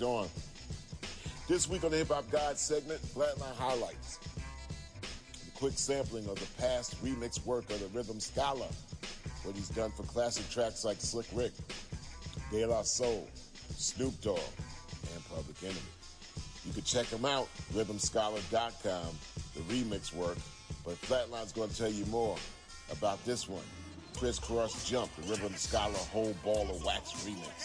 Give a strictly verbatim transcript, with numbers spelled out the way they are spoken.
cracked on. This week on the Hip Hop Guide segment, Flatline Highlights. The quick sampling of the past remix work of the Rhythm Scholar, what he's done for classic tracks like Slick Rick, De La Soul, Snoop Dogg, and Public Enemy. You can check him out, rhythm scholar dot com, the remix work, but Flatline's going to tell you more about this one, Crisscross Jump, the Rhythm Scholar Whole Ball of Wax remix.